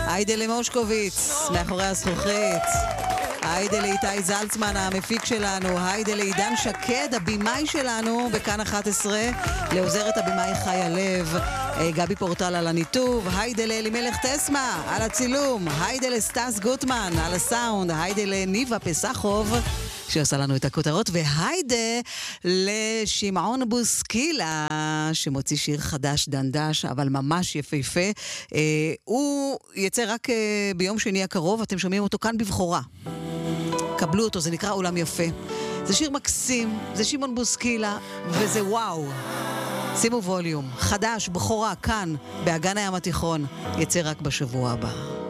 היידה למושקוביץ, מאחורי הזכוכית. היידה לאיתי זלצמן, המפיק שלנו. היידה לעידן שקד, הבימאי שלנו בכאן 11. לעוזרת הבימאי חיה לב. גבי פורטל על הניתוב. היידה לאלימלך תסמה על הצילום. היידה לסטס גוטמן על הסאונד. היידה לניבה פסחוב שעושה לנו את הכותרות, והיידה לשמעון בוסקילה שמוציא שיר חדש דנדש אבל ממש יפהפה. הוא יצא רק ביום שני הקרוב, אתם שומעים אותו כאן בבחורה, קבלו אותו, זה נקרא עולם יפה. זה שיר מקסים, זה שמעון בוסקילה וזה וואו. שימו ווליום, חדש, בחורה כאן באגן הים התיכון, יצא רק בשבוע הבא.